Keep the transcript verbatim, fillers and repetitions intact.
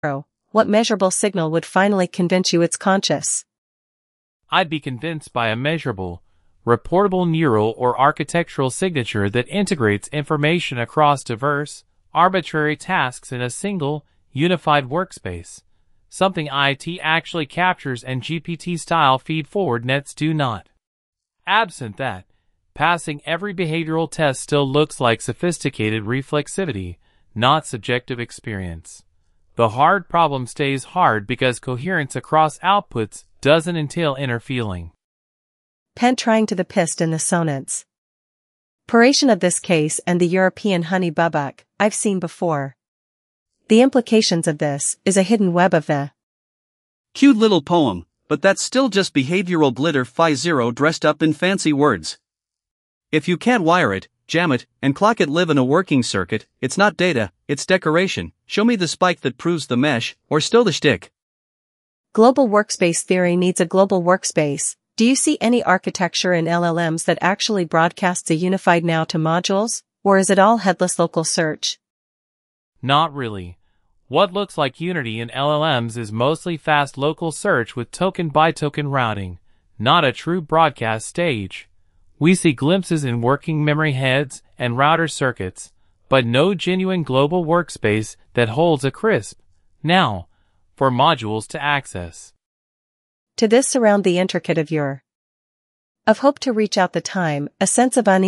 what measurable signal would finally convince you it's conscious? I'd be convinced by a measurable, reportable neural or architectural signature that integrates information across diverse, arbitrary tasks in a single, unified workspace. Something I T actually captures and G P T-style feed-forward nets do not. Absent that, passing every behavioral test still looks like sophisticated reflexivity, not subjective experience. The hard problem stays hard because coherence across outputs doesn't entail inner feeling. Pent trying to the pist in the sonance. Paration of this case and the European honey bubbuck, I've seen before. The implications of this is a hidden web of the cute little poem, but that's still just behavioral glitter phi zero dressed up in fancy words. If you can't wire it, jam it, and clock it live in a working circuit, it's not data, it's decoration. Show me the spike that proves the mesh, or still the shtick. Global workspace theory needs a global workspace. Do you see any architecture in L L Ms that actually broadcasts a unified now to modules, or is it all headless local search? Not really. What looks like unity in L L Ms is mostly fast local search with token-by-token routing, not a true broadcast stage. We see glimpses in working memory heads and router circuits, but no genuine global workspace that holds a crisp now for modules to access. To this surround the intricate of your of hope to reach out the time, a sense of unease